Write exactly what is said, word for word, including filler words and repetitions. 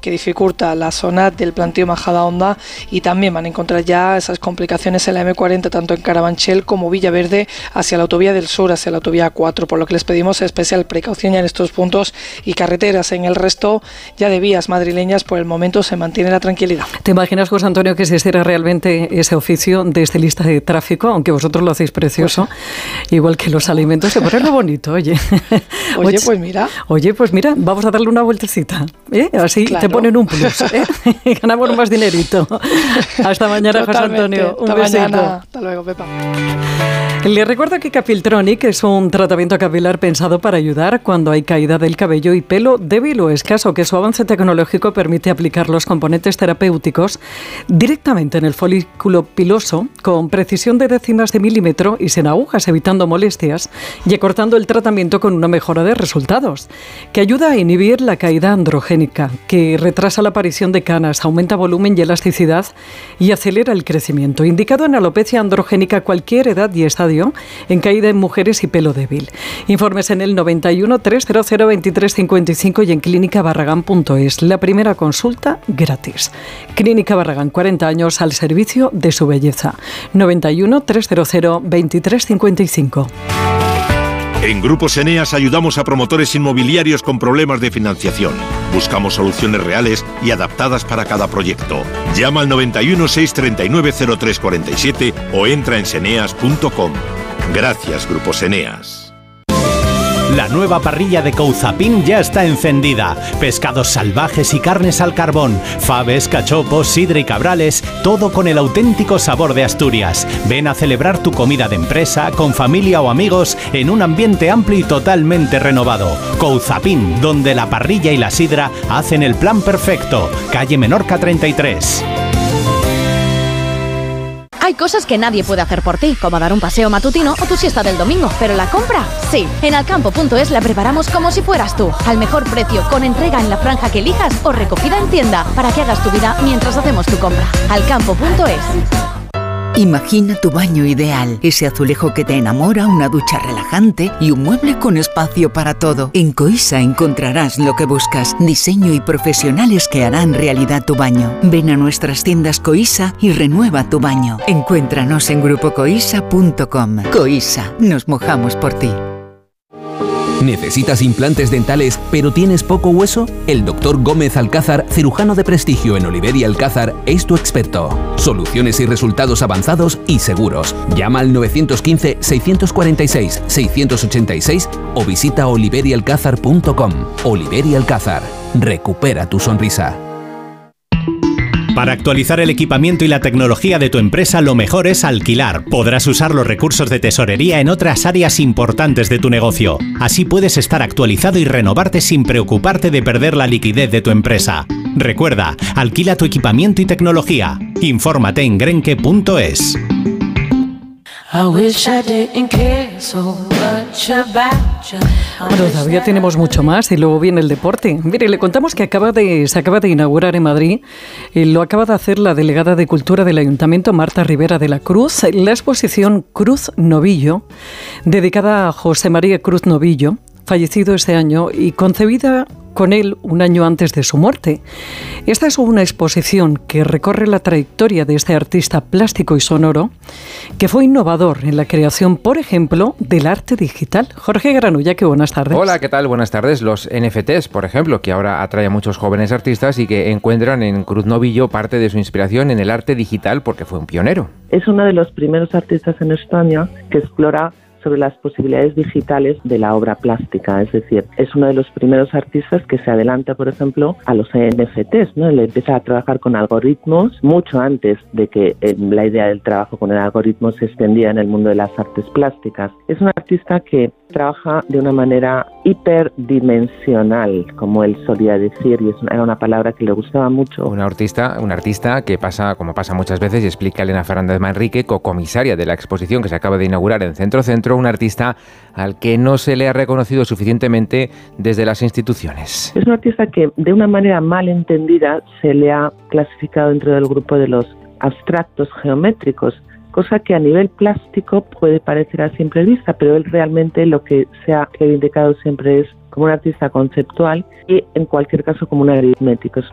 que dificulta la zona del planteo Majadahonda, y también van a encontrar ya esas complicaciones en la eme cuarenta, tanto en Carabanchel como Villaverde, hacia la autovía del sur, hacia la autovía cuatro, por lo que les pedimos especial precaución ya en estos puntos y carreteras. En el resto ya de vías madrileñas, por el momento se mantiene la tranquilidad. ¿Te imaginas, José Antonio, que existiera realmente ese oficio de estilista de tráfico, aunque vosotros lo hacéis precioso, pues, igual que los alimentos, se pone lo bonito, oye. Oye, pues mira. Oye, pues mira, vamos a darle una vueltecita, ¿eh? Así claro. Te ponen un plus, ¿eh? Ganamos más dinerito. Hasta mañana, José Antonio. Un Hasta besito. mañana. Hasta luego, Pepa. Le recuerdo que Capiltronic es un tratamiento capilar pensado para ayudar cuando hay caída del cabello y pelo débil o escaso, que su avance tecnológico permite aplicar los componentes terapéuticos directamente en el folículo piloso con precisión de décimas de milímetro y sin agujas, evitando molestias y acortando el tratamiento con una mejora de resultados, que ayuda a inhibir la caída androgénica, que retrasa la aparición de canas, aumenta volumen y elasticidad y acelera el crecimiento. Indicado en alopecia androgénica, cualquier edad y estadio, en caída en mujeres y pelo débil. Informes en el noventa y uno, trescientos veintitrés, cincuenta y cinco y en clínica barragán punto es. La primera consulta gratis. Clínica Barragán, cuarenta años al servicio de su belleza. noventa y uno, trescientos veintitrés, cincuenta y cinco. En Grupos Eneas ayudamos a promotores inmobiliarios con problemas de financiación. Buscamos soluciones reales y adaptadas para cada proyecto. Llama al noventa y uno, seiscientos treinta y nueve, cero tres cuarenta y siete o entra en seneas punto com. Gracias, Grupos Eneas. La nueva parrilla de Couzapin ya está encendida. Pescados salvajes y carnes al carbón, faves, cachopos, sidra y cabrales, todo con el auténtico sabor de Asturias. Ven a celebrar tu comida de empresa, con familia o amigos, en un ambiente amplio y totalmente renovado. Couzapin, donde la parrilla y la sidra hacen el plan perfecto. Calle Menorca treinta y tres. Hay cosas que nadie puede hacer por ti, como dar un paseo matutino o tu siesta del domingo, pero la compra, sí. En alcampo punto es la preparamos como si fueras tú, al mejor precio, con entrega en la franja que elijas o recogida en tienda, para que hagas tu vida mientras hacemos tu compra. alcampo punto es. Imagina tu baño ideal, ese azulejo que te enamora, una ducha relajante y un mueble con espacio para todo. En Coisa encontrarás lo que buscas, diseño y profesionales que harán realidad tu baño. Ven a nuestras tiendas Coisa y renueva tu baño. Encuéntranos en grupo coisa punto com. Coisa, nos mojamos por ti. ¿Necesitas implantes dentales pero tienes poco hueso? El doctor Gómez Alcázar, cirujano de prestigio en Oliver y Alcázar, es tu experto. Soluciones y resultados avanzados y seguros. Llama al nueve uno cinco, seis cuatro seis, seis ocho seis o visita oliver y alcázar punto com. Oliver y Alcázar. Recupera tu sonrisa. Para actualizar el equipamiento y la tecnología de tu empresa, lo mejor es alquilar. Podrás usar los recursos de tesorería en otras áreas importantes de tu negocio. Así puedes estar actualizado y renovarte sin preocuparte de perder la liquidez de tu empresa. Recuerda, alquila tu equipamiento y tecnología. Infórmate en grenke punto es. Bueno, todavía tenemos mucho más y luego viene el deporte. Mire, le contamos que acaba de, se acaba de inaugurar en Madrid, eh, lo acaba de hacer la delegada de Cultura del Ayuntamiento, Marta Rivera de la Cruz, la exposición Cruz Novillo, dedicada a José María Cruz Novillo, fallecido este año y concebida con él un año antes de su muerte. Esta es una exposición que recorre la trayectoria de este artista plástico y sonoro, que fue innovador en la creación, por ejemplo, del arte digital. Jorge Granulla, qué buenas tardes. Hola, ¿qué tal? Buenas tardes. Los N F Ts, por ejemplo, que ahora atrae a muchos jóvenes artistas y que encuentran en Cruz Novillo parte de su inspiración en el arte digital porque fue un pionero. Es uno de los primeros artistas en España que explora sobre las posibilidades digitales de la obra plástica, es decir, es uno de los primeros artistas que se adelanta, por ejemplo, a los N F Ts, ¿no? Él empieza a trabajar con algoritmos mucho antes de que eh, la idea del trabajo con el algoritmo se extendía en el mundo de las artes plásticas. Es un artista que trabaja de una manera hiperdimensional, como él solía decir, y es una, era una palabra que le gustaba mucho. Un artista, un artista que pasa, como pasa muchas veces, y explica Elena Fernández Manrique, cocomisaria de la exposición que se acaba de inaugurar en Centro Centro, un artista al que no se le ha reconocido suficientemente desde las instituciones. Es un artista que, de una manera mal entendida, se le ha clasificado dentro del grupo de los abstractos geométricos, cosa que a nivel plástico puede parecer a simple vista, pero él realmente lo que se ha reivindicado siempre es como un artista conceptual y en cualquier caso como un aritmético. Es